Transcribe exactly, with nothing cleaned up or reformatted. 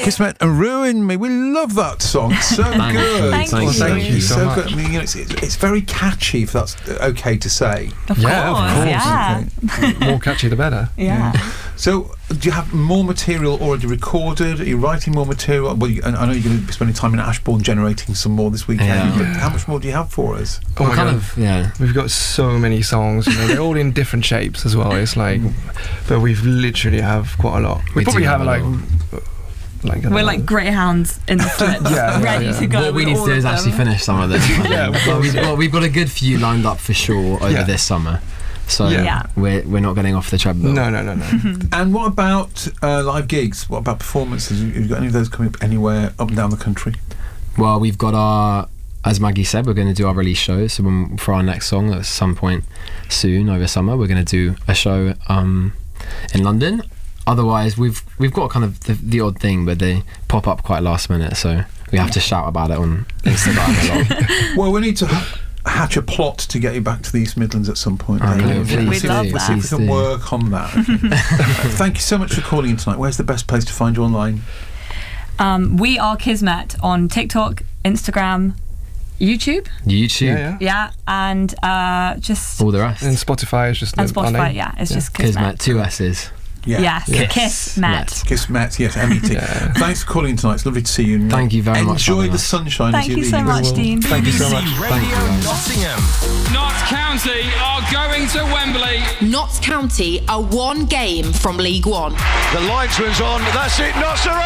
Kismet and Ruin Me. We love that song. So Thank good. Thank, Thank you. Thank you so much. good. I mean, you know, it's, it's very catchy, if that's okay to say. Of Yeah, of course, course. yeah. Okay. More catchy the better. Yeah. So, do you have more material already recorded? Are you writing more material? Well, you, I know you're going to be spending time in Ashbourne generating some more this weekend. Yeah. But how much more do you have for us? Oh Well, my kind God. of, yeah. We've got so many songs, you know, they're all in different shapes as well. It's like, but we've literally have quite a lot. We, We probably do have, have a like, lot. like I don't We're know. like greyhounds in the slips, Yeah, yeah, ready yeah. to go. What we with need to all do of is actually them. finish some of them. Yeah, well, we've, well, we've got a good few lined up for sure over Yeah. this summer. So Yeah. Yeah. we're we're not getting off the treadmill. No, no, no, no. And what about uh, live gigs? What about performances? Have you got any of those coming up anywhere up and down the country? Well, we've got our, as Maggie said, we're going to do our release show. So when, for our next song at some point soon over summer, we're going to do a show um, in London. Otherwise, we've we've got kind of the, the odd thing, but they pop up quite last minute, so we have to shout about it on Instagram a lot. Well, we need to h- hatch a plot to get you back to the East Midlands at some point. I know, We'll see- please see do, if- we'll see if please we can do. work on that. Uh, thank you so much for calling in tonight. Where's the best place to find you online? Um, we are Kismet on TikTok, Instagram, YouTube. YouTube, Yeah, yeah. Yeah, and uh, just all the rest. And Spotify is just and the- our Spotify. name. Yeah, it's Yeah. just Kismet. Kismet, two S's. Yeah. Yes, Yes. Kismet. Kismet, yes, M E T. Yeah. Thanks for calling in tonight. It's lovely to see you. and Thank you very much for Enjoy having the us. sunshine as Thank you you so leave. much, Well, Dean. Thank you so much. Thank you. guys. Nottingham. Notts County are going to Wembley. Notts County are one game from League One. The linesman's on. That's it. Notts are